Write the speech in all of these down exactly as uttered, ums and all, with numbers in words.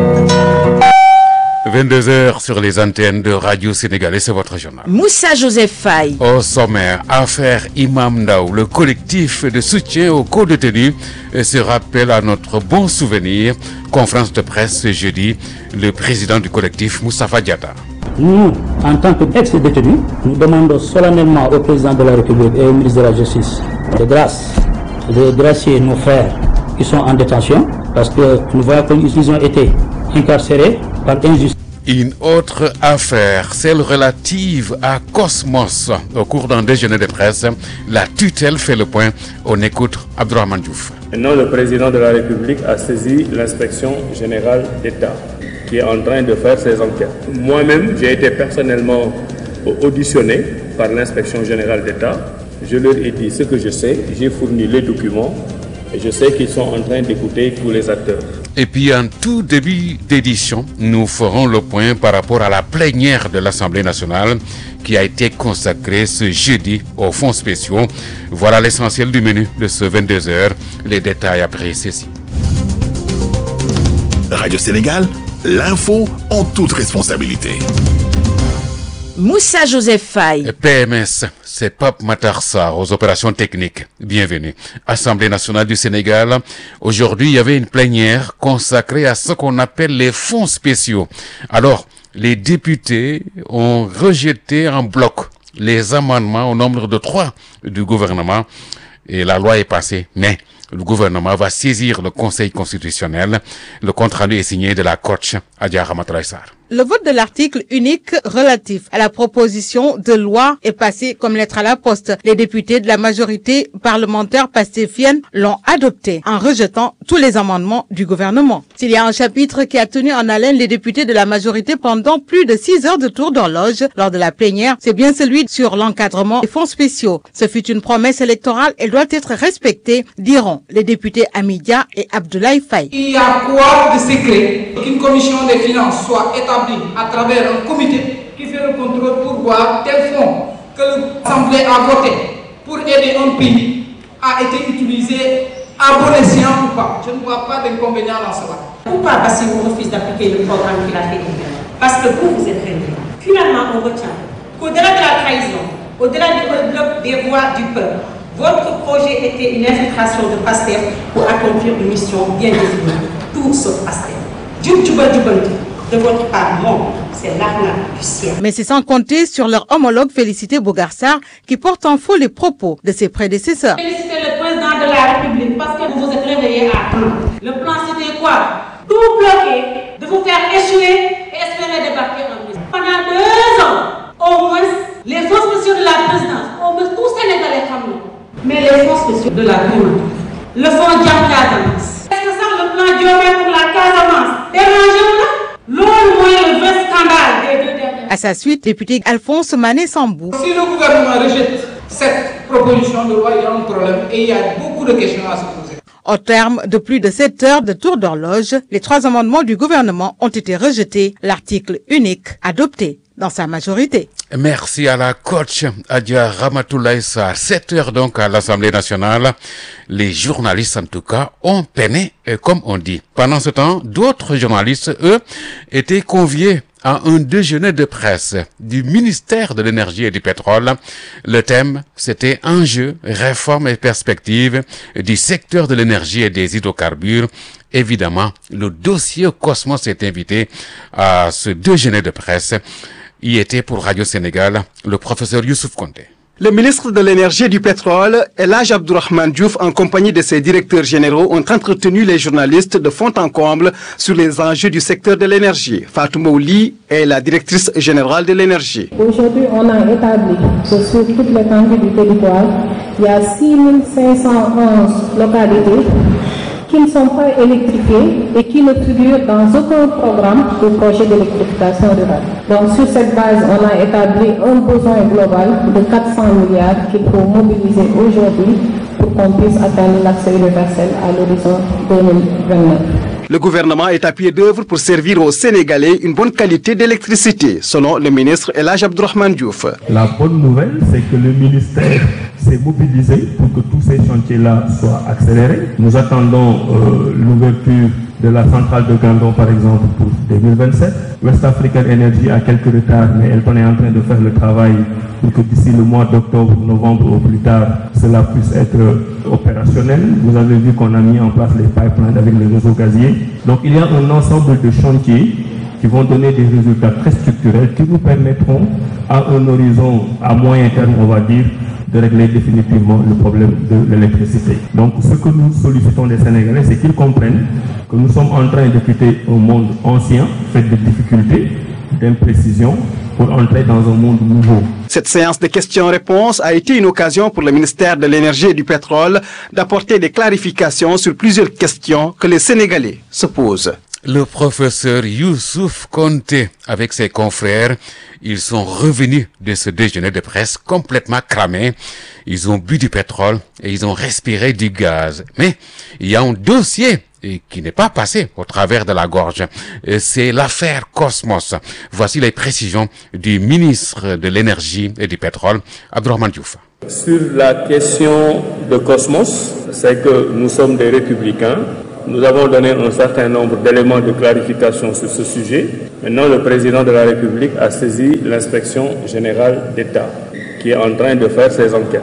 vingt-deux heures sur les antennes de Radio Sénégalais, c'est votre journal. Moussa Joseph Faye. Au sommaire, affaire Imam Ndao, le collectif de soutien aux co-détenus se rappelle à notre bon souvenir. Conférence de presse ce jeudi, le président du collectif, Moustapha Diatta. Nous, en tant qu'ex-détenus, nous demandons solennellement au président de la République et au ministre de la Justice de grâce de gracier nos frères qui sont en détention parce que nous voyons qu'ils ont été incarcérés par injustice. Une autre affaire, celle relative à Cosmos. Au cours d'un déjeuner de presse, la tutelle fait le point. On écoute Abdourahmane Diouf. Maintenant, le président de la République a saisi l'inspection générale d'État qui est en train de faire ses enquêtes. Moi-même, j'ai été personnellement auditionné par l'inspection générale d'État. Je leur ai dit ce que je sais, j'ai fourni les documents et je sais qu'ils sont en train d'écouter tous les acteurs. Et puis en tout début d'édition, nous ferons le point par rapport à la plénière de l'Assemblée nationale qui a été consacrée ce jeudi aux fonds spéciaux. Voilà l'essentiel du menu de ce vingt-deux heures. Les détails après ceci. Radio Sénégal, l'info en toute responsabilité. Moussa Joseph Faye. P M S, c'est Pape Matar Sarr aux opérations techniques. Bienvenue. Assemblée nationale du Sénégal. Aujourd'hui, il y avait une plénière consacrée à ce qu'on appelle les fonds spéciaux. Alors, les députés ont rejeté en bloc les amendements au nombre de trois du gouvernement et la loi est passée. Mais le gouvernement va saisir le Conseil constitutionnel. Le compte rendu est signé de la coach Adja Ramatoulaye Sarr. Le vote de l'article unique relatif à la proposition de loi est passé comme lettre à la poste. Les députés de la majorité parlementaire pastéfienne l'ont adopté en rejetant tous les amendements du gouvernement. S'il y a un chapitre qui a tenu en haleine les députés de la majorité pendant plus de six heures de tour d'horloge lors de la plénière, c'est bien celui sur l'encadrement des fonds spéciaux. Ce fut une promesse électorale et doit être respectée, diront les députés Amidia et Abdoulaye Faye. Il y a quoi de secret qu'une commission des finances soit établie à travers un comité qui fait le contrôle pour voir tel fonds que l'Assemblée a voté pour aider un pays a été utilisé à bon escient ou pas. Je ne vois pas d'inconvénient dans cela. Pourquoi Bassirou refuse d'appliquer le programme qu'il a fait? Parce que vous, vous êtes réunis. Finalement, on retient qu'au-delà de la trahison, au-delà du bloc des voix du peuple, votre projet était une infiltration de Pastef pour accomplir une mission bien désignée. Tout sauf Pastef. Djoub djoubal djoubal. De votre part, non, c'est l'arnaque du ciel. Mais c'est sans compter sur leur homologue Félicité Bougarsar qui porte en faux les propos de ses prédécesseurs. Félicitez le président de la République parce que vous vous êtes réveillé à temps. Le plan c'était quoi? Tout bloquer, de vous faire échouer et espérer débarquer en prison. Pendant deux ans, au moins, les fonds spéciaux de la présidence, au moins tous Sénégalais familles. Mais les fonds spéciaux de la primature, le fonds Diam Casamance. Est-ce que ça, le plan Diomé pour la Casamance, dérangez-vous? À sa suite, député Alphonse Mané Sambou. Si le gouvernement rejette cette proposition de loi, il y a un problème et il y a beaucoup de questions à se poser. Au terme de plus de sept heures de tour d'horloge, les trois amendements du gouvernement ont été rejetés, l'article unique adopté dans sa majorité. Merci à la coach Adja Ramatoulaye Sarr. sept heures donc à l'Assemblée nationale. Les journalistes, en tout cas, ont peiné, comme on dit. Pendant ce temps, d'autres journalistes, eux, étaient conviés à un déjeuner de presse du ministère de l'Énergie et du Pétrole. Le thème, c'était enjeux, réformes et perspectives du secteur de l'énergie et des hydrocarbures. Évidemment, le dossier Cosmos est invité à ce déjeuner de presse. Y était pour Radio Sénégal le professeur Youssouf Konté. Le ministre de l'Énergie et du Pétrole, El Hadj Abdourahmane Diouf, en compagnie de ses directeurs généraux, ont entretenu les journalistes de fond en comble sur les enjeux du secteur de l'énergie. Fatou Mouli est la directrice générale de l'énergie. Aujourd'hui, on a établi que sur toute l'étendue du territoire, il y a six mille cinq cent onze localités qui ne sont pas électrifiées et qui ne figurent dans aucun programme de projet d'électrification rurale. Donc sur cette base, on a établi un besoin global de quatre cents milliards qu'il faut mobiliser aujourd'hui pour qu'on puisse atteindre l'accès universel à l'horizon deux mille vingt-neuf. Le gouvernement est à pied d'œuvre pour servir aux Sénégalais une bonne qualité d'électricité, selon le ministre El Hadj Abdourahmane Diouf. La bonne nouvelle, c'est que le ministère s'est mobilisé pour que tous ces chantiers-là soient accélérés. Nous attendons euh, l'ouverture de la centrale de Gandon, par exemple, pour deux mille vingt-sept. West African Energy a quelques retards, mais elle est en train de faire le travail pour que d'ici le mois d'octobre, novembre au plus tard, cela puisse être opérationnel. Vous avez vu qu'on a mis en place les pipelines avec les réseaux gaziers. Donc il y a un ensemble de chantiers qui vont donner des résultats très structurels qui nous permettront, à un horizon à moyen terme, on va dire, de régler définitivement le problème de l'électricité. Donc ce que nous sollicitons des Sénégalais, c'est qu'ils comprennent que nous sommes en train de quitter un monde ancien, fait de difficultés, d'imprécisions, pour entrer dans un monde nouveau. Cette séance de questions-réponses a été une occasion pour le ministère de l'Énergie et du Pétrole d'apporter des clarifications sur plusieurs questions que les Sénégalais se posent. Le professeur Youssouf Konté avec ses confrères, ils sont revenus de ce déjeuner de presse complètement cramés. Ils ont bu du pétrole et ils ont respiré du gaz. Mais il y a un dossier qui n'est pas passé au travers de la gorge. C'est l'affaire Cosmos. Voici les précisions du ministre de l'Énergie et du Pétrole, Abdourahmane Diouf. Sur la question de Cosmos, c'est que nous sommes des républicains. Nous avons donné un certain nombre d'éléments de clarification sur ce sujet. Maintenant, le président de la République a saisi l'inspection générale d'État qui est en train de faire ses enquêtes.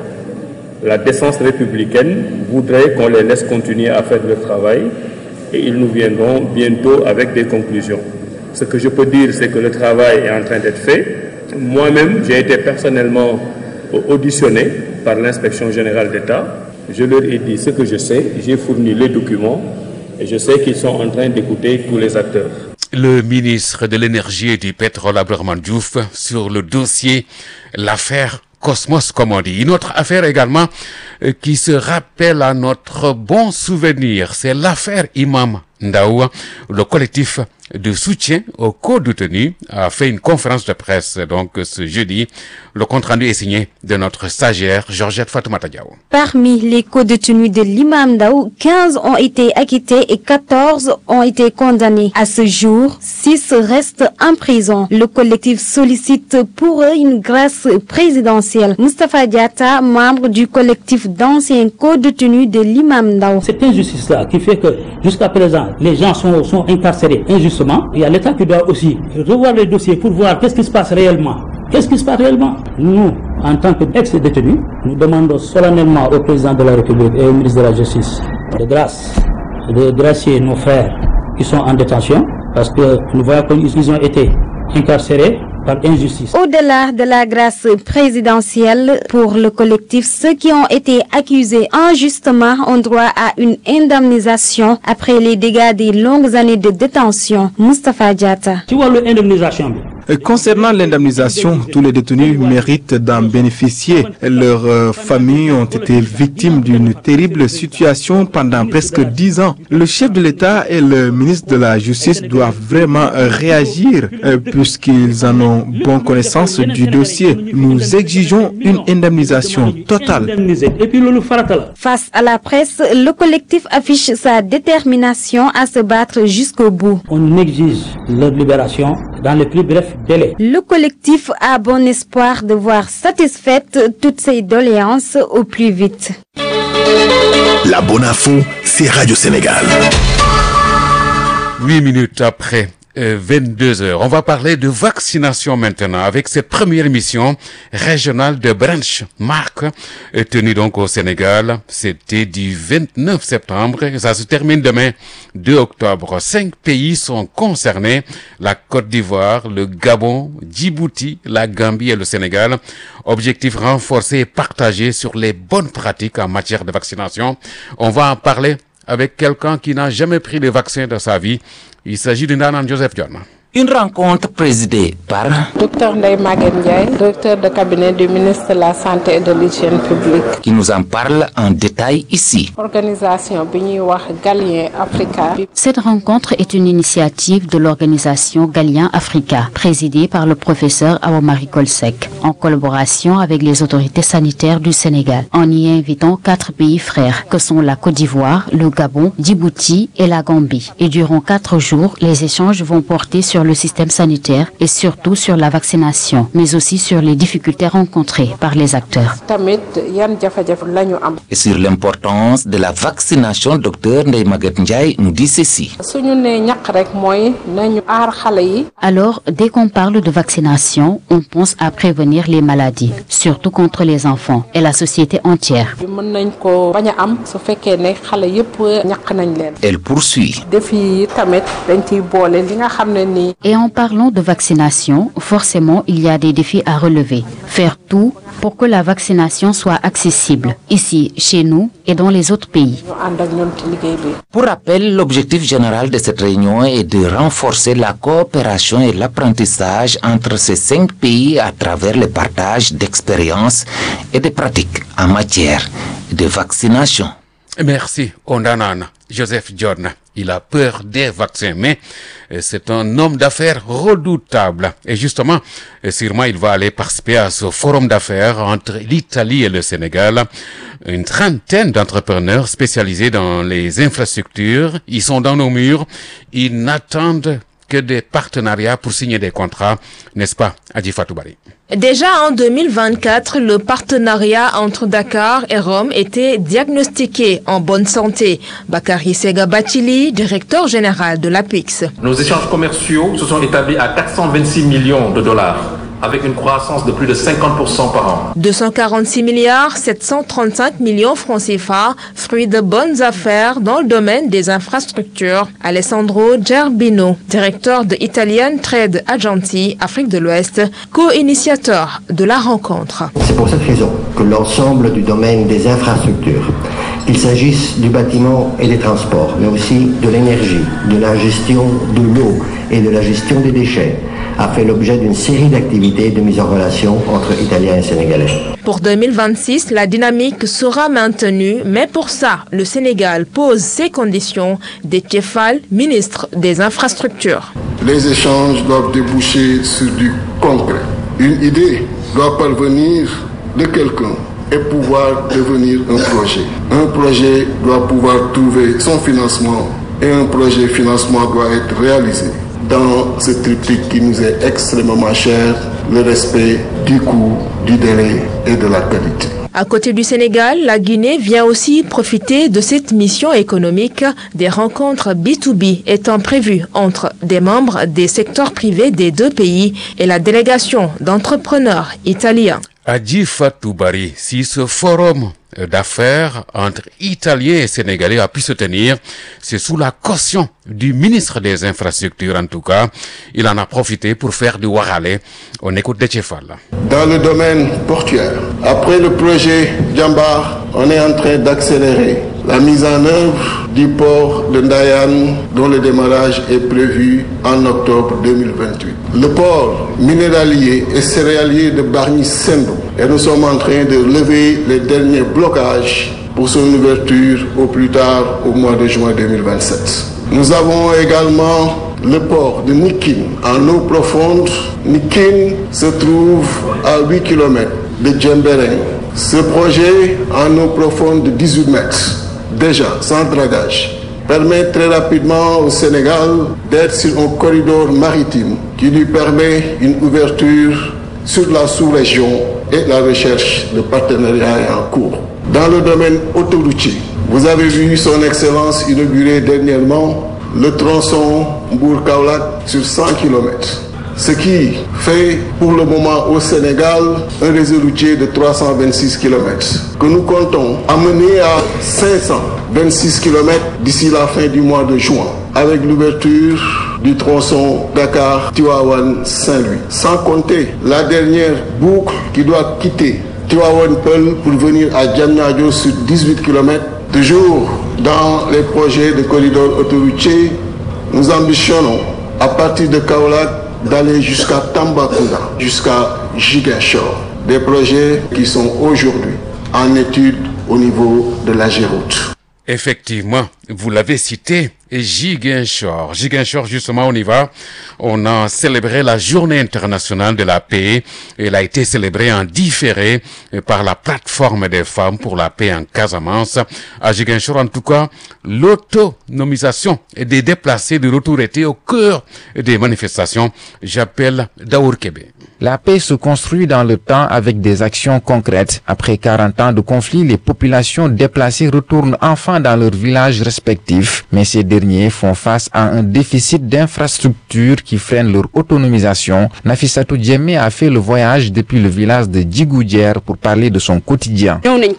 La décence républicaine voudrait qu'on les laisse continuer à faire leur travail et ils nous viendront bientôt avec des conclusions. Ce que je peux dire, c'est que le travail est en train d'être fait. Moi-même, j'ai été personnellement auditionné par l'inspection générale d'État. Je leur ai dit ce que je sais, j'ai fourni les documents et je sais qu'ils sont en train d'écouter tous les acteurs. Le ministre de l'Énergie et du Pétrole, Abdourahmane Diouf, sur le dossier, l'affaire Cosmos, comme on dit. Une autre affaire également euh, qui se rappelle à notre bon souvenir, c'est l'affaire Imam Ndaou. Le collectif de soutien aux co-détenus a fait une conférence de presse donc ce jeudi. Le compte-rendu est signé de notre stagiaire Georgette Fatoumata Diaw. Parmi les co-détenus de l'imam Ndaou, quinze ont été acquittés et quatorze ont été condamnés. À ce jour, six restent en prison. Le collectif sollicite pour eux une grâce présidentielle. Moustapha Diatta, membre du collectif d'anciens co-détenus de l'imam Ndaou. Cette injustice-là qui fait que jusqu'à présent, les gens sont, sont incarcérés injustement. Il y a l'État qui doit aussi revoir les dossiers pour voir qu'est-ce qui se passe réellement. Qu'est-ce qui se passe réellement? Nous, en tant qu'ex-détenus, nous demandons solennellement au président de la République et au ministre de la Justice de grâce, de gracier nos frères qui sont en détention parce que nous voyons qu'ils ont été incarcérés par injustice. Au-delà de la grâce présidentielle pour le collectif, ceux qui ont été accusés injustement ont droit à une indemnisation après les dégâts des longues années de détention. Moustapha Diatta. Tu vois l'indemnisation. Concernant l'indemnisation, tous les détenus méritent d'en bénéficier. Leurs euh, familles ont été victimes d'une terrible situation pendant presque dix ans. Le chef de l'État et le ministre de la Justice doivent vraiment euh, réagir euh, puisqu'ils en ont bonne connaissance du dossier. Nous exigeons une indemnisation totale. Face à la presse, le collectif affiche sa détermination à se battre jusqu'au bout. On exige leur libération dans les plus brefs délais. Le collectif a bon espoir de voir satisfaites toutes ces doléances au plus vite. La bonne info, c'est Radio Sénégal. Huit minutes après euh, vingt-deux heures, on va parler de vaccination maintenant avec cette première émission régionale de Branch Marc euh, tenue donc au Sénégal. C'était du vingt-neuf septembre, ça se termine demain deux octobre. Cinq pays sont concernés, la Côte d'Ivoire, le Gabon, Djibouti, la Gambie et le Sénégal. Objectif renforcé et partagé sur les bonnes pratiques en matière de vaccination. On va en parler avec quelqu'un qui n'a jamais pris le vaccin de sa vie. Il s'agit de Nanan Joseph John. Une rencontre présidée par Docteur Ndeye Maguette Ndiaye, directeur de cabinet du ministre de la Santé et de l'Hygiène publique. Qui nous en parle en détail ici. Organisation bi ñuy wax Galien Africa. Cette rencontre est une initiative de l'organisation Galien Africa, présidée par le professeur Awa-Marie Kolsek, en collaboration avec les autorités sanitaires du Sénégal, en y invitant quatre pays frères, que sont la Côte d'Ivoire, le Gabon, Djibouti et la Gambie. Et durant quatre jours, les échanges vont porter sur sur le système sanitaire et surtout sur la vaccination, mais aussi sur les difficultés rencontrées par les acteurs. Et sur l'importance de la vaccination, docteur Ndeye Maguette Ndiaye nous dit ceci. Alors, dès qu'on parle de vaccination, on pense à prévenir les maladies, surtout contre les enfants et la société entière. Elle poursuit. Et en parlant de vaccination, forcément, il y a des défis à relever. Faire tout pour que la vaccination soit accessible, ici, chez nous et dans les autres pays. Pour rappel, l'objectif général de cette réunion est de renforcer la coopération et l'apprentissage entre ces cinq pays à travers le partage d'expériences et de pratiques en matière de vaccination. Merci, Ondanana. Joseph John, il a peur des vaccins, mais c'est un homme d'affaires redoutable. Et justement, sûrement, il va aller participer à ce forum d'affaires entre l'Italie et le Sénégal. Une trentaine d'entrepreneurs spécialisés dans les infrastructures, ils sont dans nos murs, ils n'attendent que des partenariats pour signer des contrats, n'est-ce pas, Adji Fatou Bari? Déjà en deux mille vingt-quatre, le partenariat entre Dakar et Rome était diagnostiqué en bonne santé. Bakary Sega Bathily, directeur général de l'APIX. Nos échanges commerciaux se sont établis à quatre cent vingt-six millions de dollars, avec une croissance de plus de cinquante pour cent par an. deux cent quarante-six milliards sept cent trente-cinq millions francs C F A, fruit de bonnes affaires dans le domaine des infrastructures. Alessandro Gerbino, directeur de Italian Trade Agency Afrique de l'Ouest, co-initiateur de la rencontre. C'est pour cette raison que l'ensemble du domaine des infrastructures, qu'il s'agisse du bâtiment et des transports, mais aussi de l'énergie, de la gestion de l'eau et de la gestion des déchets, a fait l'objet d'une série d'activités de mise en relation entre Italiens et Sénégalais. Pour deux mille vingt-six, la dynamique sera maintenue, mais pour ça, le Sénégal pose ses conditions. Déthié Fall, ministre des Infrastructures. Les échanges doivent déboucher sur du concret. Une idée doit parvenir de quelqu'un et pouvoir devenir un projet. Un projet doit pouvoir trouver son financement et un projet financement doit être réalisé dans ce triptyque qui nous est extrêmement cher, le respect du coût, du délai et de la qualité. À côté du Sénégal, la Guinée vient aussi profiter de cette mission économique, des rencontres B deux B étant prévues entre des membres des secteurs privés des deux pays et la délégation d'entrepreneurs italiens. Adji Fatou Bari, si ce forum d'affaires entre Italiens et Sénégalais a pu se tenir, c'est sous la caution du ministre des Infrastructures en tout cas. Il en a profité pour faire du waralé. On écoute Déthié Fall. Dans le domaine portuaire, après le projet Djambar, on est en train d'accélérer la mise en œuvre du port de Ndayane dont le démarrage est prévu en octobre deux mille vingt-huit. Le port minéralier et céréalier de Bargny-Sendou et nous sommes en train de lever les derniers blocages pour son ouverture au plus tard au mois de juin deux mille vingt-sept. Nous avons également le port de Nikin en eau profonde. Nikin se trouve à huit kilomètres de Djembéring. Ce projet en eau profonde de dix-huit mètres, déjà sans dragage, permet très rapidement au Sénégal d'être sur un corridor maritime qui lui permet une ouverture sur la sous-région et la recherche de partenariats est en cours. Dans le domaine autoroutier, vous avez vu son Excellence inaugurer dernièrement le tronçon Mbour-Kaolack sur cent kilomètres. Ce qui fait pour le moment au Sénégal un réseau routier de trois cent vingt-six kilomètres que nous comptons amener à cinq cent vingt-six kilomètres d'ici la fin du mois de juin avec l'ouverture du tronçon Dakar-Tivaouane-Saint-Louis. Sans compter la dernière boucle qui doit quitter Tivaouane-Peulh pour venir à Diamniadio sur dix-huit kilomètres. Toujours dans les projets de corridor autoroutier, nous ambitionnons à partir de Kaolack d'aller jusqu'à Tambacounda, jusqu'à Ziguinchor. Des projets qui sont aujourd'hui en étude au niveau de la Géroute. Effectivement, vous l'avez cité, Ziguinchor. Ziguinchor, justement, on y va. On a célébré la Journée internationale de la paix. Elle a été célébrée en différé par la plateforme des femmes pour la paix en Casamance. À Ziguinchor, en tout cas, l'autonomisation des déplacés de retour était au cœur des manifestations. J'appelle Daour Kébé. La paix se construit dans le temps avec des actions concrètes. Après quarante ans de conflit, les populations déplacées retournent enfin dans leurs villages respectifs. Mais ces derniers font face à un déficit d'infrastructures qui freine leur autonomisation. Nafissatou Djemé a fait le voyage depuis le village de Djigoudjer pour parler de son quotidien. Quand nous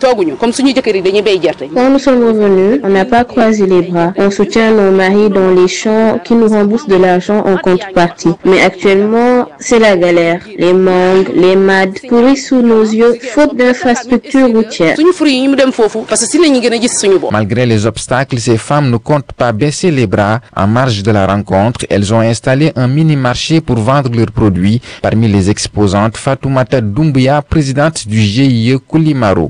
sommes revenus, on n'a pas croisé les bras. On soutient nos maris dans les champs qui nous remboursent de l'argent en contrepartie. Mais actuellement, c'est la galère. Les mangues, les mades pourrissent sous nos yeux, faute d'infrastructures routières. Malgré les obstacles, ces femmes ne comptent pas baisser les bras. En marge de la rencontre, elles ont installé un mini-marché pour vendre leurs produits. Parmi les exposantes, Fatoumata Doumbia, présidente du G I E Koulimaro.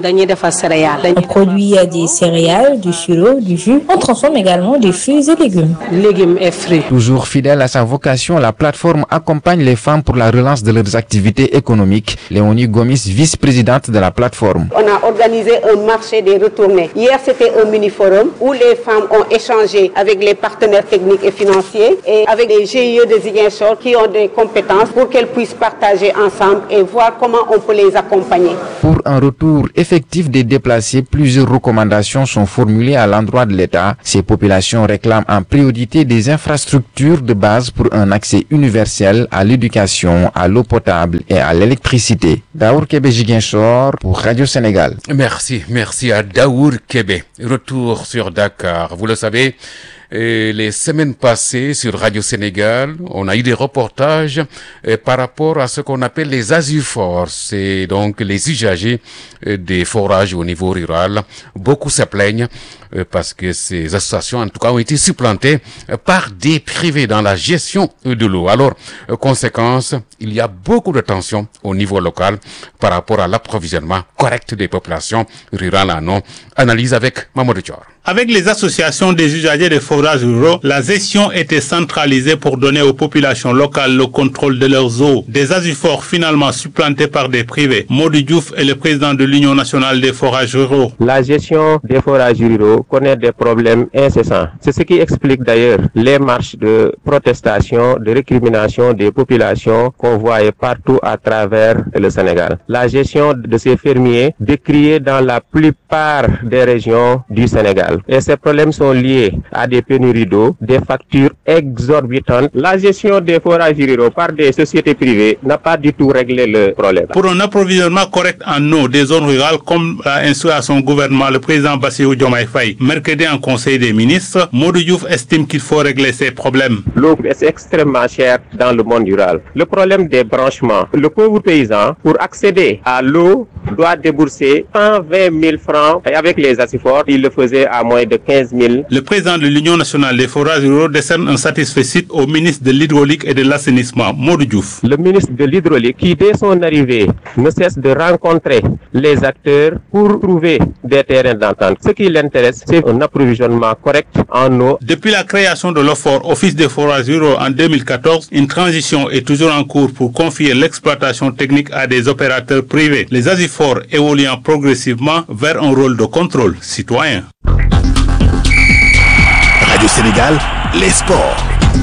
On produit des céréales, du sirop, du jus. On transforme également des fruits et légumes. Légumes et fruits. Toujours fidèle à sa vocation, la plateforme accompagne les femmes pour la relance de leurs activités économiques. Léonie Gomis, vice-présidente de la plateforme. On a organisé un marché des retournés. Hier, c'était un mini-forum où les femmes ont échangé avec les partenaires techniques et financiers et avec les G I E de Ziguinchor qui ont des compétences pour qu'elles puissent partager ensemble et voir comment on peut les accompagner. Pour un retour effectif des déplacés, plusieurs recommandations sont formulées à l'endroit de l'État. Ces populations réclament en priorité des infrastructures de base pour un accès universel à l'éducation, à l'eau potable et à l'électricité. Daour Kébé Ziguinchor pour Radio Sénégal. Merci, merci à Daour Kébé. Retour sur Dakar. Vous le savez, Et les semaines passées sur Radio Sénégal, on a eu des reportages eh, par rapport à ce qu'on appelle les azuforts. C'est donc les usagers eh, des forages au niveau rural. Beaucoup se plaignent eh, parce que ces associations, en tout cas, ont été supplantées eh, par des privés dans la gestion eh, de l'eau. Alors, eh, conséquence, il y a beaucoup de tensions au niveau local par rapport à l'approvisionnement correct des populations rurales en eau. Analyse avec Mamadou Thior. Avec les associations des usagers des forages ruraux, la gestion était centralisée pour donner aux populations locales le contrôle de leurs eaux. Des azuforts finalement supplantés par des privés. Mody Diouf est le président de l'Union nationale des forages ruraux. La gestion des forages ruraux connaît des problèmes incessants. C'est ce qui explique d'ailleurs les marches de protestation, de récrimination des populations qu'on voit partout à travers le Sénégal. La gestion de ces fermiers décriée dans la plupart des régions du Sénégal. Et ces problèmes sont liés à des pénuries d'eau, des factures exorbitantes. La gestion des forages ruraux par des sociétés privées n'a pas du tout réglé le problème. Pour un approvisionnement correct en eau des zones rurales, comme l'a instruit à son gouvernement le président Bassirou Diomaye Faye, mercredi en Conseil des ministres, Mody Diouf estime qu'il faut régler ces problèmes. L'eau est extrêmement chère dans le monde rural. Le problème des branchements. Le pauvre paysan, pour accéder à l'eau, doit débourser cent vingt mille francs. Et avec les azuforts, il le faisait à moins de quinze mille. Le président de l'Union nationale des forages ruraux décerne un satisfecit au ministre de l'hydraulique et de l'assainissement, Mody Diouf. Le ministre de l'hydraulique, qui dès son arrivée ne cesse de rencontrer les acteurs pour trouver des terrains d'entente. Ce qui l'intéresse, c'est un approvisionnement correct en eau. Depuis la création de l'OFOR, Office des forages ruraux en deux mille quatorze, une transition est toujours en cours pour confier l'exploitation technique à des opérateurs privés. Les azuforts évoluant progressivement vers un rôle de contrôle citoyen. Radio Sénégal, les sports.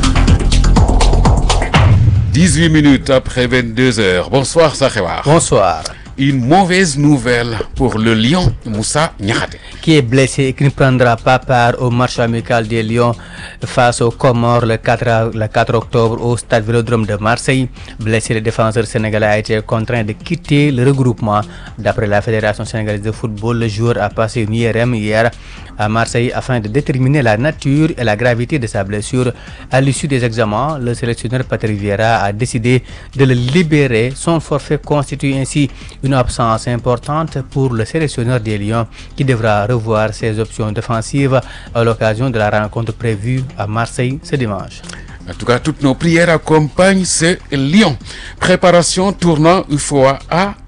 dix-huit minutes après vingt-deux heures. Bonsoir Sakhewar. Bonsoir. Une mauvaise nouvelle pour le Lion Moussa Niakhaté, qui est blessé et qui ne prendra pas part au match amical des Lions face aux Comores le quatre, le quatre octobre au stade Vélodrome de Marseille. Blessé, le défenseur sénégalais a été contraint de quitter le regroupement. D'après la Fédération sénégalaise de football, le joueur a passé une I R M hier à Marseille afin de déterminer la nature et la gravité de sa blessure. À l'issue des examens, le sélectionneur Patrick Vieira a décidé de le libérer. Son forfait constitue ainsi une absence importante pour le sélectionneur des Lions qui devra revoir ses options défensives à l'occasion de la rencontre prévue à Marseille ce dimanche. En tout cas, toutes nos prières accompagnent ce Lion. Préparation tournant U F O A à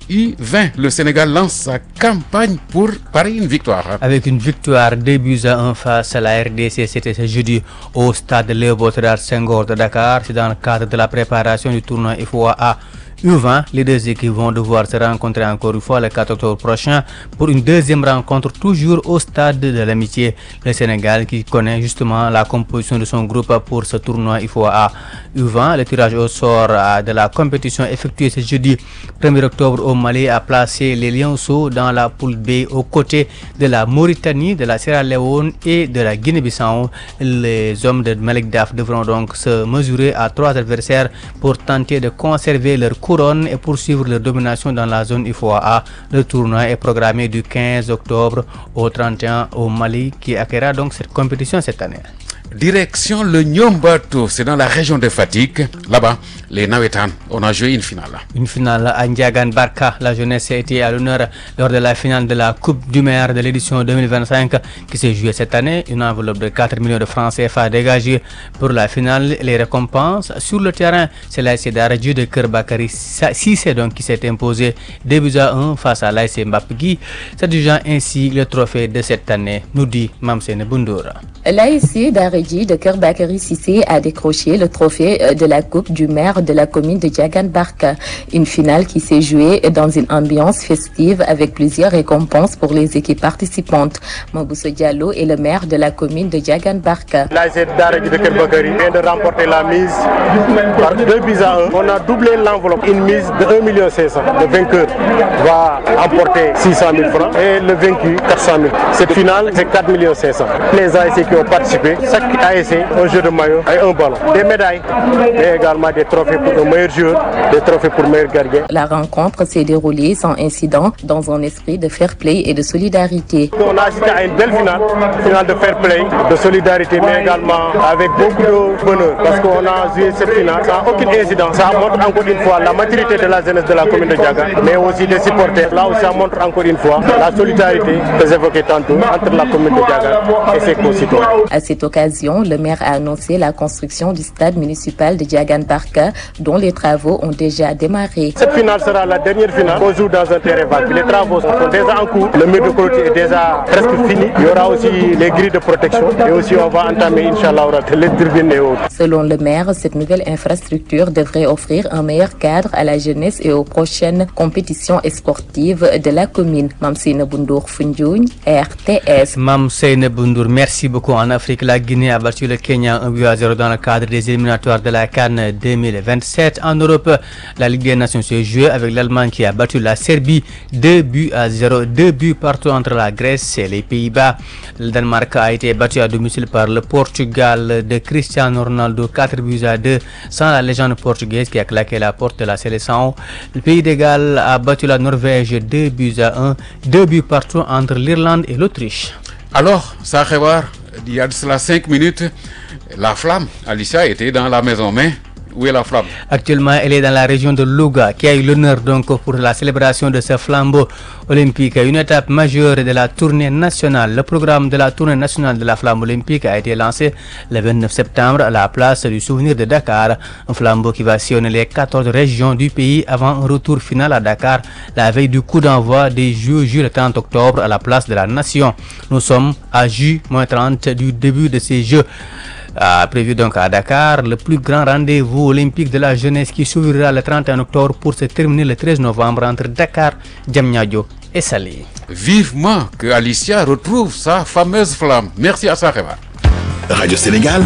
U vingt. Le Sénégal lance sa campagne pour parer une victoire. Avec une victoire deux buts à un face à la R D C, c'était ce jeudi au stade Léopold Sédar Senghor de Dakar. C'est dans le cadre de la préparation du tournoi F O A U vingt. Les deux équipes vont devoir se rencontrer encore une fois le quatre octobre prochain pour une deuxième rencontre, toujours au stade de l'Amitié. Le Sénégal qui connaît justement la composition de son groupe pour ce tournoi F O A U vingt. Le tirage au sort de la compétition effectué ce jeudi premier octobre au Mali a placé les Lionceaux dans la poule B aux côtés de la Mauritanie, de la Sierra Leone et de la Guinée-Bissau. Les hommes de Malick Daf devront donc se mesurer à trois adversaires pour tenter de conserver leur couronne et poursuivre leur domination dans la zone F O A. Le tournoi est programmé du quinze octobre au trente et un au Mali, qui accueillera donc cette compétition cette année. Direction le Niombato, c'est dans la région de Fatick. Là-bas, les Nawetan, on a joué une finale. Une finale à Ndiagane Barka. La jeunesse a été à l'honneur lors de la finale de la Coupe du maire de l'édition deux mille vingt-cinq qui s'est jouée cette année. Une enveloppe de quatre millions de francs C F A dégagée pour la finale. Les récompenses sur le terrain, c'est l'A S C Daradju de Kerbakari Sissé donc qui s'est imposé deux buts à un face à l'A S C Mbapgui, s'adjugeant ainsi le trophée de cette année, nous dit Mamsene Bundoura. L'A S C Daradju de Kerbakari Sissé a décroché le trophée de la Coupe du maire de la commune de Ndiagane Barka. Une finale qui s'est jouée dans une ambiance festive avec plusieurs récompenses pour les équipes participantes. Mabousso Diallo est le maire de la commune de Ndiagane Barka. L'A S C Daradju de Kerbakari vient de remporter la mise par deux buts à un. On a doublé l'enveloppe, une mise de un million cinq cent. Le vainqueur va emporter six cent mille francs et le vaincu quatre cent mille. Cette finale, c'est quatre millions cinq cents. Les A S C qui ont participé, chaque A S C, un jeu de maillot et un ballon. Des médailles, mais également des trophées pour le meilleur joueur, des trophées pour le meilleur gardien. La rencontre s'est déroulée sans incident dans un esprit de fair play et de solidarité. On a assisté à une belle finale, finale de fair play, de solidarité, mais également avec beaucoup de bonheur parce qu'on a joué cette finale sans aucun incident. Ça montre encore une fois la maturité de la jeunesse de la commune de Ndiagane, mais aussi des supporters. Là où ça montre encore une fois la solidarité que j'évoquais tantôt entre la commune de Ndiagane et ses concitoyens. À cette occasion, le maire a annoncé la construction du stade municipal de Ndiagane Barka, dont les travaux ont déjà démarré. Cette finale sera la dernière finale. On joue dans un terrain vague. Les travaux sont déjà en cours. Le mur de clôture est déjà presque fini. Il y aura aussi les grilles de protection et aussi on va entamer, Inch'Allah, les tribunes et autres. Selon le maire, cette nouvelle infrastructure devrait offrir un meilleur cadre à la jeunesse et aux prochaines compétitions sportives de la commune. Mamsene Bundour Foundiougne, R T S. Mamsene Bundour, merci beaucoup. En Afrique, la Guinée a battu le Kenya un but à zéro dans le cadre des éliminatoires de la CAN deux mille vingt-sept. En Europe, la Ligue des Nations s'est jouée avec l'Allemagne qui a battu la Serbie deux buts à zéro. Deux buts partout entre la Grèce et les Pays-Bas. Le Danemark a été battu à domicile par le Portugal de Cristiano Ronaldo quatre buts à deux sans la légende portugaise qui a claqué la porte de la sélection. Le Pays de Galles a battu la Norvège deux buts à un. Deux buts partout entre l'Irlande et l'Autriche. Alors, Sakhewar, il y a de cela cinq minutes, la flamme, Alicia, était dans la maison, mais où est la flamme? Actuellement, elle est dans la région de Louga, qui a eu l'honneur donc pour la célébration de ce flambeau olympique, une étape majeure de la tournée nationale. Le programme de la tournée nationale de la flamme olympique a été lancé le vingt-neuf septembre à la place du Souvenir de Dakar, un flambeau qui va sillonner les quatorze régions du pays avant un retour final à Dakar la veille du coup d'envoi des Jeux le trente octobre à la place de la Nation. Nous sommes à J trente du début de ces Jeux. A prévu donc à Dakar, le plus grand rendez-vous olympique de la jeunesse qui s'ouvrira le trente et un octobre pour se terminer le treize novembre entre Dakar, Diamniadio et Saly. Vivement que Alicia retrouve sa fameuse flamme. Merci à Sakhewar. Radio Sénégal.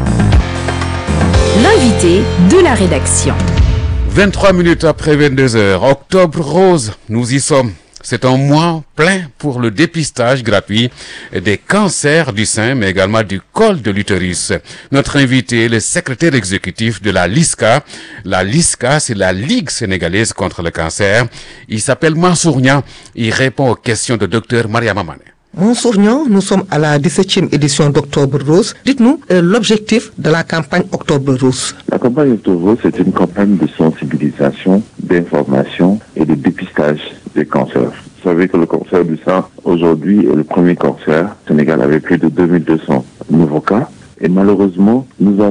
L'invité de la rédaction. vingt-trois minutes après vingt-deux heures, Octobre Rose, nous y sommes. C'est un mois plein pour le dépistage gratuit des cancers du sein, mais également du col de l'utérus. Notre invité est le secrétaire exécutif de la LISCA. La LISCA, c'est la Ligue sénégalaise contre le cancer. Il s'appelle Mansour Niang. Il répond aux questions de docteur Mariama Mané. Mansour Niang, nous sommes à la dix-septième édition d'Octobre Rose. Dites-nous euh, l'objectif de la campagne Octobre Rose. La campagne Octobre Rose, c'est une campagne de sensibilisation, d'information et de dépistage des cancers. Vous savez que le cancer du sein, aujourd'hui, est le premier cancer. Le Sénégal avait plus de deux mille deux cents nouveaux cas. Et malheureusement, nous avons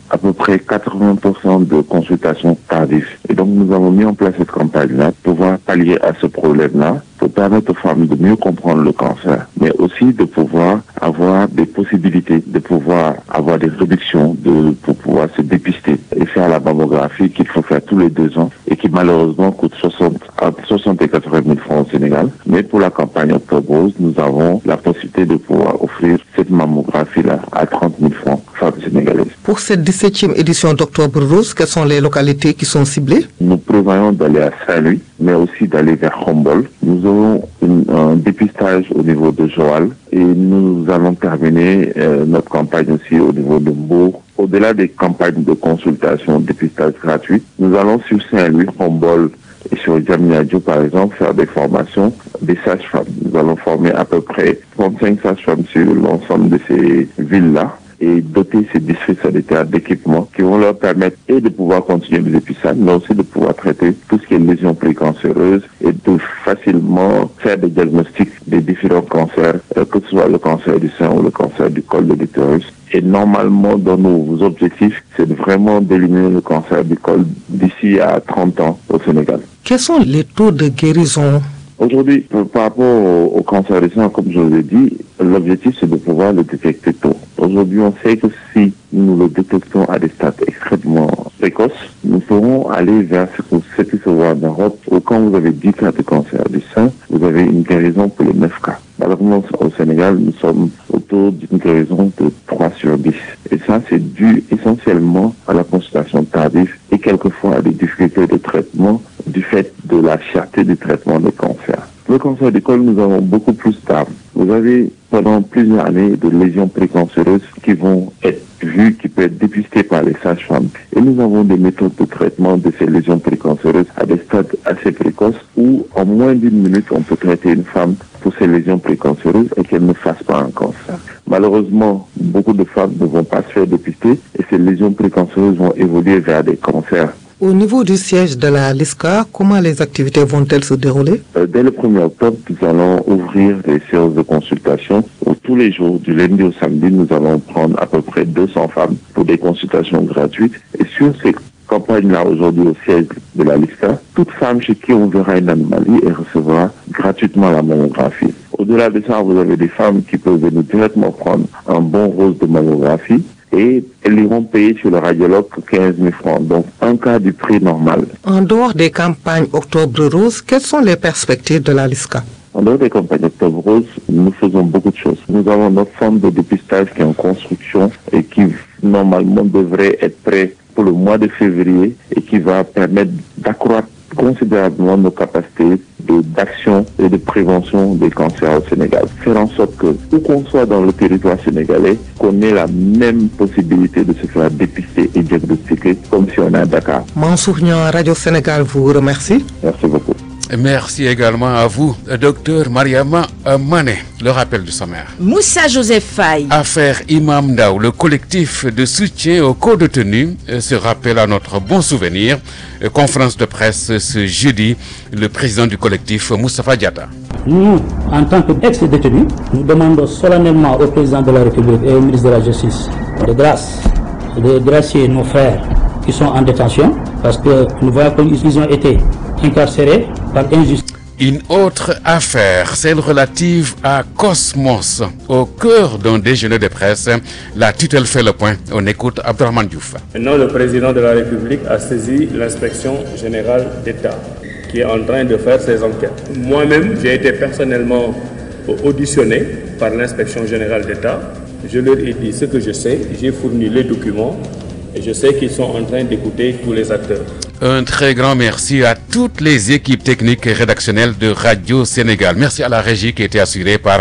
à peu près quatre-vingts pour cent de consultations tardives. Et donc nous avons mis en place cette campagne-là pour pouvoir pallier à ce problème-là, pour permettre aux femmes de mieux comprendre le cancer, mais aussi de pouvoir avoir des possibilités, de pouvoir avoir des réductions, de, pour pouvoir se dépister et faire la mammographie qu'il faut faire tous les deux ans et qui malheureusement coûte soixante, entre soixante et quatre-vingt mille francs au Sénégal. Mais pour la campagne Octobre Rose, nous avons la possibilité de pouvoir offrir cette mammographie-là à trente mille francs aux femmes sénégalaises. Pour cette dix-septième édition d'Octobre Rose, quelles sont les localités qui sont ciblées? Nous prévoyons d'aller à Saint-Louis, mais aussi d'aller vers Humboldt. Nous aurons une, un dépistage au niveau de Joal et nous allons terminer euh, notre campagne aussi au niveau de Mbour. Au-delà des campagnes de consultation, dépistage gratuit, nous allons sur Saint-Louis, Humboldt et sur Diamniadio, par exemple, faire des formations des sages-femmes. Nous allons former à peu près trente-cinq sages-femmes sur l'ensemble de ces villes-là et doter ces districts sanitaires d'équipements qui vont leur permettre et de pouvoir continuer le dépistage, mais aussi de pouvoir traiter tout ce qui est lésions précancéreuses et de facilement faire des diagnostics des différents cancers, euh, que ce soit le cancer du sein ou le cancer du col de l'utérus. Et normalement, dans nos objectifs, c'est vraiment d'éliminer le cancer du col d'ici à trente ans au Sénégal. Quels sont les taux de guérison? Aujourd'hui, par rapport au, au cancer du sein, comme je vous l'ai dit, l'objectif c'est de pouvoir le détecter tôt. Aujourd'hui, on sait que si nous le détectons à des stades extrêmement précoces, nous pourrons aller vers ce, ce qui se voit en Europe, où quand vous avez dix cas de cancer du sein, vous avez une guérison pour les neuf cas. Malheureusement, au Sénégal, nous sommes autour d'une guérison de trois sur dix. Et ça, c'est dû essentiellement à la consultation tardive et quelquefois à des difficultés de traitement du fait de la cherté du traitement de cancer. Le cancer du col, nous avons beaucoup plus d'armes. Vous avez pendant plusieurs années de lésions précancéreuses qui vont être vues, qui peuvent être dépistées par les sages-femmes. Et nous avons des méthodes de traitement de ces lésions précancéreuses à des stades assez précoces où en moins d'une minute, on peut traiter une femme pour ces lésions précancéreuses et qu'elle ne fasse pas un cancer. Malheureusement, beaucoup de femmes ne vont pas se faire dépister et ces lésions précancéreuses vont évoluer vers des cancers. Au niveau du siège de la LISCA, comment les activités vont-elles se dérouler? euh, Dès le premier octobre, nous allons ouvrir des séances de consultation où tous les jours, du lundi au samedi, nous allons prendre à peu près deux cents femmes pour des consultations gratuites. Et sur ces campagne-là aujourd'hui au siège de la LISCA, toute femme chez qui on verra une anomalie et recevra gratuitement la mammographie. Au-delà de ça, vous avez des femmes qui peuvent venir directement prendre un bon rose de mammographie et elles iront payer sur le radiologue quinze mille francs, donc un quart du prix normal. En dehors des campagnes Octobre Rose, quelles sont les perspectives de la LISCA? En dehors des campagnes Octobre Rose, nous faisons beaucoup de choses. Nous avons notre centre de dépistage qui est en construction et qui normalement devrait être prêt pour le mois de février et qui va permettre d'accroître considérablement nos capacités de, d'action et de prévention des cancers au Sénégal. Faire en sorte que, où qu'on soit dans le territoire sénégalais, qu'on ait la même possibilité de se faire dépister et diagnostiquer comme si on est à Dakar. Mansour Niang, Radio Sénégal vous remercie. Merci beaucoup. Merci également à vous, docteur Mariama Mané. Le rappel du sommaire. Moussa Joseph Faye. Affaire Imam Ndao, le collectif de soutien aux co-détenus se rappelle à notre bon souvenir. Conférence de presse ce jeudi, le président du collectif, Moustapha Diatta. Nous, en tant qu'ex-détenus, nous demandons solennellement au président de la République et au ministre de la Justice de grâce, de gracier nos frères qui sont en détention, parce que nous voyons qu'ils ont été incarcérés par injustice. Une autre affaire, celle relative à Cosmos. Au cœur d'un déjeuner de presse, la tutelle fait le point. On écoute Abdourahmane Diouf. Maintenant, le président de la République a saisi l'inspection générale d'État qui est en train de faire ses enquêtes. Moi-même, j'ai été personnellement auditionné par l'inspection générale d'État. Je leur ai dit ce que je sais, j'ai fourni les documents et je sais qu'ils sont en train d'écouter tous les acteurs. Un très grand merci à toutes les équipes techniques et rédactionnelles de Radio Sénégal. Merci à la régie qui était assurée par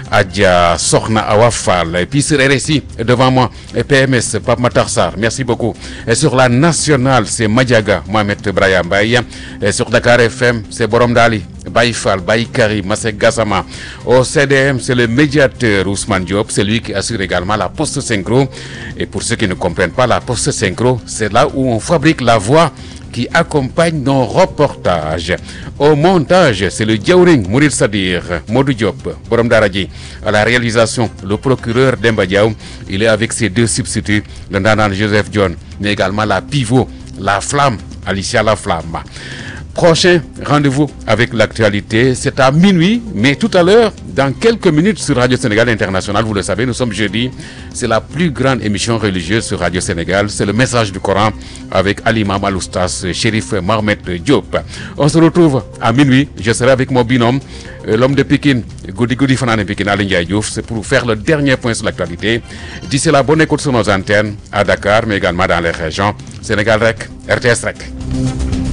Adja Sokhna Awafal. Et puis sur R S I, devant moi, P M S, Pape Matarsar. Merci beaucoup. Et sur la nationale, c'est Madiaga, Mohamed Brahim Baye. Et sur Dakar F M, c'est Borom Dali, Baïfal, Baïkari, Masek Gassama. Au C D M, c'est le médiateur Ousmane Diop. C'est lui qui assure également la poste synchro. Et pour ceux qui ne comprennent pas, la poste synchro, c'est là où on fabrique la voix qui accompagne nos reportages. Au montage, c'est le Diaouring Mourid Sadir, Modou Diop, Borom Daradji. À la réalisation, le procureur Demba Diaw. Il est avec ses deux substituts, le Nanan Joseph John, mais également la pivot, la flamme, Alicia la flamme. Prochain rendez-vous avec l'actualité, c'est à minuit, mais tout à l'heure, dans quelques minutes sur Radio Sénégal International, vous le savez, nous sommes jeudi, c'est la plus grande émission religieuse sur Radio Sénégal, c'est le message du Coran avec Ali Mama Loustas, Chérif Mohamed Diop. On se retrouve à minuit, je serai avec mon binôme, l'homme de Pékin, Goudi Goudi Fanane Pékin, Alain Ndiaye Diouf, c'est pour faire le dernier point sur l'actualité. D'ici là, bonne écoute sur nos antennes à Dakar, mais également dans les régions. Sénégal Rec, R T S Rec.